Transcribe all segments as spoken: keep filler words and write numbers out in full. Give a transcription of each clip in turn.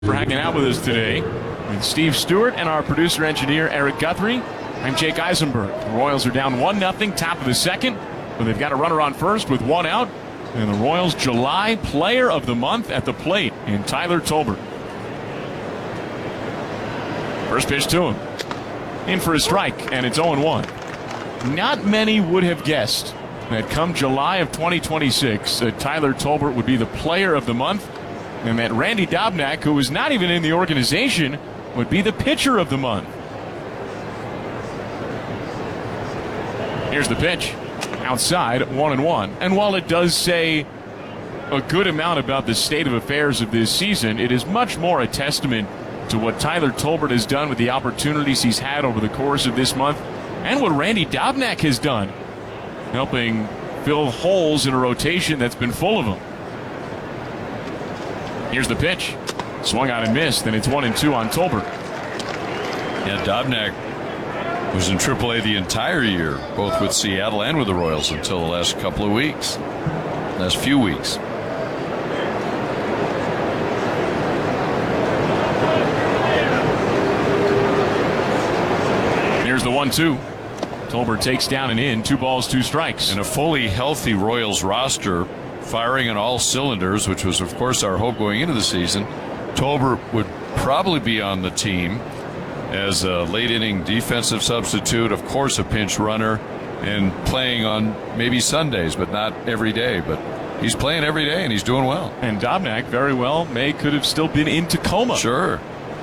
For hanging out with us today with Steve Stewart and our producer engineer Eric Guthrie. I'm Jake Eisenberg. The Royals are down one nothing, top of the second, but they've got a runner on first with one out. And the Royals' July Player of the Month at the plate in Tyler Tolbert. First pitch to him. In for a strike, and it's oh one. Not many would have guessed that come July of twenty twenty-six that Tyler Tolbert would be the Player of the Month, and that Randy Dobnak, who was not even in the organization, would be the Pitcher of the Month. Here's the pitch. Outside, one and one. And while it does say a good amount about the state of affairs of this season, it is much more a testament to what Tyler Tolbert has done with the opportunities he's had over the course of this month, and what Randy Dobnak has done, helping fill holes in a rotation that's been full of them. Here's the pitch. Swung out and missed, and it's one and two on Tolbert. Yeah, Dobnak was in triple A the entire year, both with Seattle and with the Royals until the last couple of weeks, last few weeks. Here's the one two. Tolbert takes down and in, two balls, two strikes. And a fully healthy Royals roster, firing on all cylinders, which was, of course, our hope going into the season. Tolbert would probably be on the team as a late-inning defensive substitute, of course, a pinch runner, and playing on maybe Sundays, but not every day. But he's playing every day, and he's doing well. And Dobnak, very well, may could have still been in Tacoma. Sure.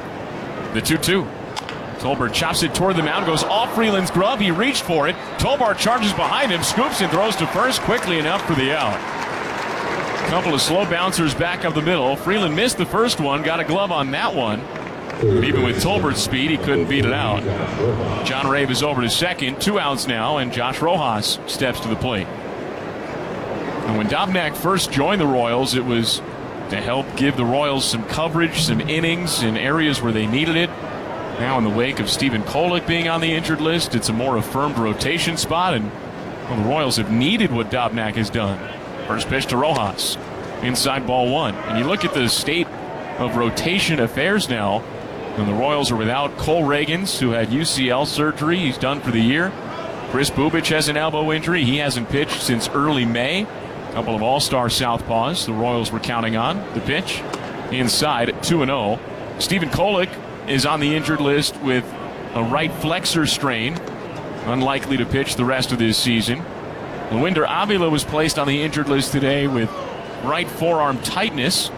The two two. Tolbert chops it toward the mound, goes off Freeland's glove. He reached for it. Tolbert charges behind him, scoops and throws to first quickly enough for the out. Couple of slow bouncers back up the middle. Freeland missed the first one, got a glove on that one. But even with Tolbert's speed, he couldn't beat it out. John Rave is over to second, two outs now, and Josh Rojas steps to the plate. And when Dobnak first joined the Royals, it was to help give the Royals some coverage, some innings in areas where they needed it. Now in the wake of Stephen Kolek being on the injured list, it's a more affirmed rotation spot, and well, the Royals have needed what Dobnak has done. First pitch to Rojas. Inside ball one. And you look at the state of rotation affairs now, and the Royals are without Cole Reagans, who had U C L surgery. He's done for the year. Chris Bubic has an elbow injury. He hasn't pitched since early May. A couple of all-star southpaws the Royals were counting on. The pitch inside, two and oh. Stephen Kolek is on the injured list with a right flexor strain. Unlikely to pitch the rest of this season. Luinder Avila was placed on the injured list today with right forearm tightness.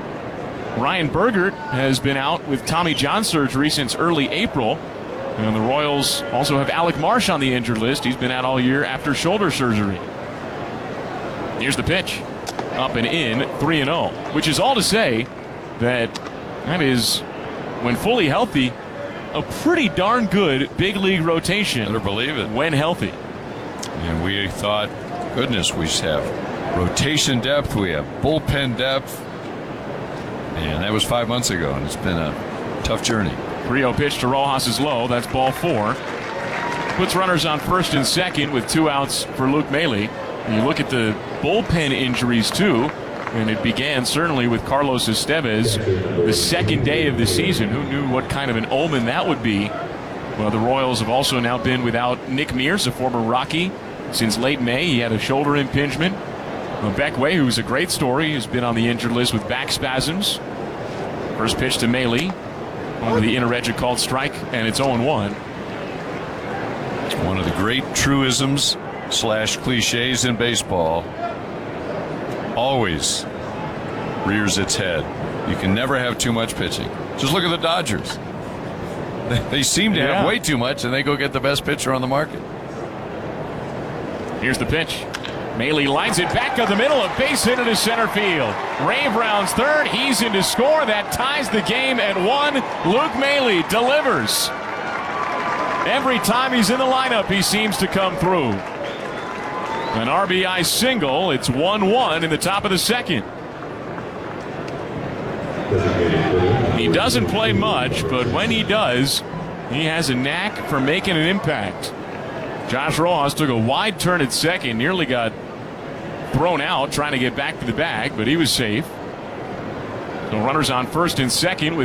Ryan Bergert has been out with Tommy John surgery since early April. And the Royals also have Alec Marsh on the injured list. He's been out all year after shoulder surgery. Here's the pitch. Up and in, three and oh. Which is all to say that that is, when fully healthy, a pretty darn good big league rotation. Better believe it. When healthy. And we thought, goodness, we have rotation depth, we have bullpen depth. And that was five months ago, and it's been a tough journey. three oh pitch to Rojas is low. That's ball four. Puts runners on first and second with two outs for Luke Maile. And you look at the bullpen injuries, too, and it began certainly with Carlos Estevez the second day of the season. Who knew what kind of an omen that would be? Well, the Royals have also now been without Nick Mears, a former Rocky, since late May. He had a shoulder impingement. Well, Beck Way, who's a great story, has been on the injured list with back spasms. First pitch to Maile. Over the inner edge, a called strike, and it's oh one. One of the great truisms slash cliches in baseball always rears its head. You can never have too much pitching. Just look at the Dodgers. They, they seem to yeah. have way too much, and they go get the best pitcher on the market. Here's the pitch. Maile lines it back up the middle, a base hit into center field. Ray Brown's third, he's in to score. That ties the game at one. Luke Maile delivers. Every time he's in the lineup, he seems to come through. An R B I single. It's one one in the top of the second. He doesn't play much, but when he does, he has a knack for making an impact. Josh Rojas took a wide turn at second, nearly got thrown out trying to get back to the bag, but he was safe. So runners on first and second with